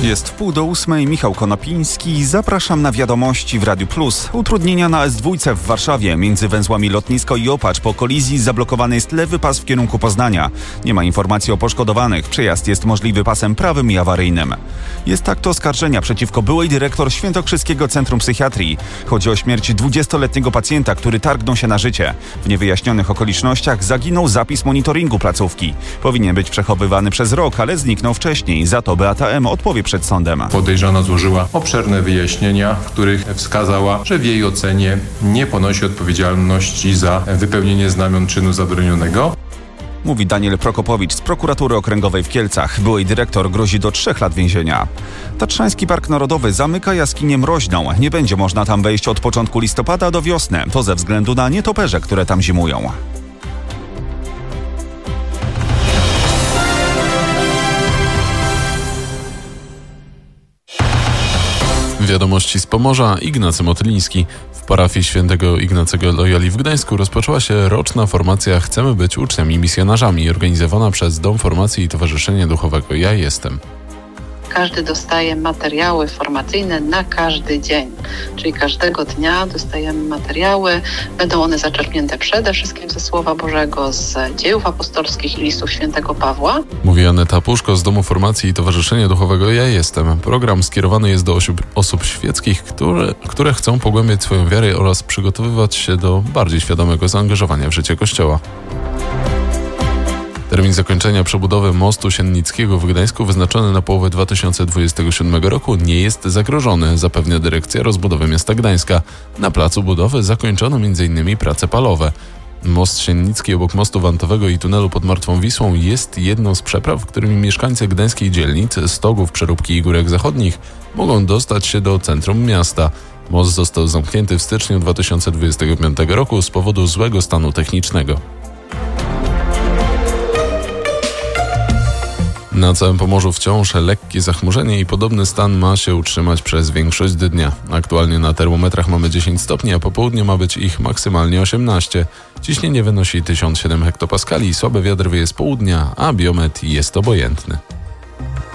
Jest 7:30, Michał Konopiński. Zapraszam na wiadomości w Radiu Plus. Utrudnienia na S2 w Warszawie. Między węzłami Lotnisko i Opacz po kolizji zablokowany jest lewy pas w kierunku Poznania. Nie ma informacji o poszkodowanych. Przejazd jest możliwy pasem prawym i awaryjnym. Jest akt oskarżenia przeciwko byłej dyrektor Świętokrzyskiego Centrum Psychiatrii. Chodzi o śmierć 20-letniego pacjenta, który targnął się na życie. W niewyjaśnionych okolicznościach zaginął zapis monitoringu placówki. Powinien być przechowywany przez rok, ale zniknął wcześniej. Za to Beata M. odpowie przed sądem. Podejrzana złożyła obszerne wyjaśnienia, w których wskazała, że w jej ocenie nie ponosi odpowiedzialności za wypełnienie znamion czynu zabronionego. Mówi Daniel Prokopowicz z Prokuratury Okręgowej w Kielcach. Byłej dyrektor grozi do 3 lat więzienia. Tatrzański Park Narodowy zamyka jaskinię Mroźną. Nie będzie można tam wejść od początku listopada do wiosny. To ze względu na nietoperze, które tam zimują. Wiadomości z Pomorza, Ignacy Motyliński. W parafii świętego Ignacego Loyoli w Gdańsku rozpoczęła się roczna formacja Chcemy być uczniami misjonarzami, organizowana przez Dom Formacji i Towarzyszenia Duchowego Ja Jestem. Każdy dostaje materiały formacyjne na każdy dzień, czyli każdego dnia dostajemy materiały. Będą one zaczerpnięte przede wszystkim ze Słowa Bożego, z Dziejów Apostolskich i listów świętego Pawła. Mówi Aneta Puszko z Domu Formacji i Towarzyszenia Duchowego Ja Jestem. Program skierowany jest do osób świeckich, które chcą pogłębiać swoją wiarę oraz przygotowywać się do bardziej świadomego zaangażowania w życie Kościoła. Termin zakończenia przebudowy mostu Siennickiego w Gdańsku wyznaczony na połowę 2027 roku nie jest zagrożony, zapewnia Dyrekcja Rozbudowy Miasta Gdańska. Na placu budowy zakończono m.in. prace palowe. Most Siennicki obok mostu wantowego i tunelu pod Martwą Wisłą jest jedną z przepraw, którymi mieszkańcy gdańskiej dzielnic, Stogów, Przeróbki i Górek Zachodnich mogą dostać się do centrum miasta. Most został zamknięty w styczniu 2025 roku z powodu złego stanu technicznego. Na całym Pomorzu wciąż lekkie zachmurzenie i podobny stan ma się utrzymać przez większość dnia. Aktualnie na termometrach mamy 10 stopni, a po południu ma być ich maksymalnie 18. Ciśnienie wynosi 1007 hektopaskali, słaby wiatr wieje z południa, a biometr jest obojętny.